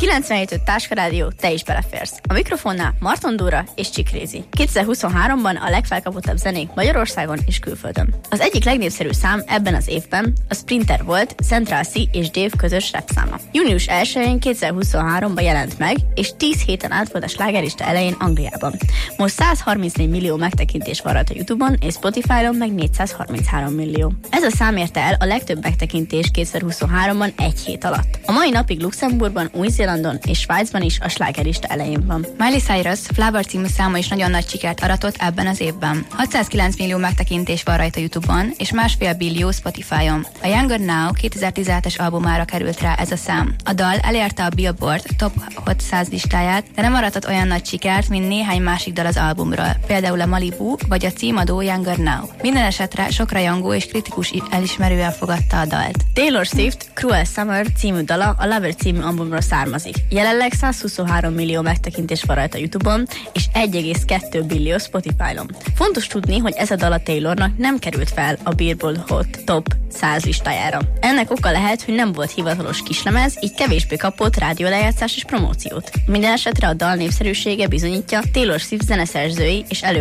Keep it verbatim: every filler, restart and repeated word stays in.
kilencvenhét öt Táskarádió, te is beleférsz. A mikrofonnál Marton Dóra és Csikrézi. kétezer-huszonháromban a legfelkapottabb zenék Magyarországon és külföldön. Az egyik legnépszerűbb szám ebben az évben a Sprinter volt, Central C és Dave közös rapszáma. június elsején kétezer-huszonháromban jelent meg, és tíz héten át volt a slágerlista elején Angliában. Most százharmincnégy millió megtekintés van rajta YouTube-on, és Spotify-on meg négyszázharminchárom millió. Ez a szám érte el a legtöbb megtekintés kétezer-huszonháromban egy hét alatt. A mai napig Luxemburgban, Új-Zélandon és Svájcban is a slágerlista elején van. Miley Cyrus Flower című száma is nagyon nagy sikert aratott ebben az évben. hatszázkilenc millió megtekintés van rajta YouTube-on, és másfél billió Spotify-on. A Younger Now kétezer-tizenhetes albumára került rá ez a szám. A dal elérte a Billboard Top Hot száz listáját, de nem aratott olyan nagy sikert, mint néhány másik dal az albumról, például a Malibu vagy a címadó Younger Now. Minden esetre sok rajongó és kritikus elismerően fogadta a dalt. Taylor Swift Cruel Summer című dala a Lover című albumról származik. Jelenleg százhuszonhárom millió megtekintés van rajta YouTube-on, és egy egész kettő billió Spotify-on. Fontos tudni, hogy ez a dal a Taylornak nem került fel a Billboard Hot Top száz listájára. Ennek oka lehet, hogy nem volt hivatalos kislemez, így kevésbé kapott rádiólejátszás és promóciót. Minden esetre a dal népszerűsége bizonyítja, Taylor Swift zeneszerzői és elő